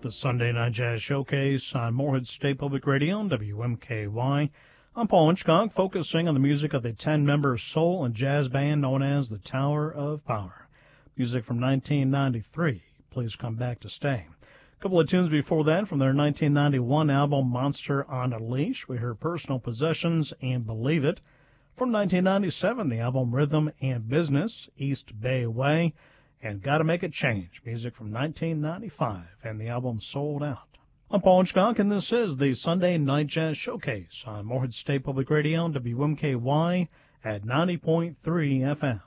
the Sunday Night Jazz Showcase on Morehead State Public Radio and WMKY. I'm Paul Hinchcock, focusing on the music of the 10-member soul and jazz band known as the Tower of Power. Music from 1993, Please Come Back to Stay. A couple of tunes before that from their 1991 album Monster on a Leash. We heard Personal Possessions and Believe It. From 1997, the album Rhythm and Business, East Bay Way, and Gotta Make a Change, music from 1995, and the album Sold Out. I'm Paul Hinchcock, and this is the Sunday Night Jazz Showcase on Morehead State Public Radio and WMKY at 90.3 FM.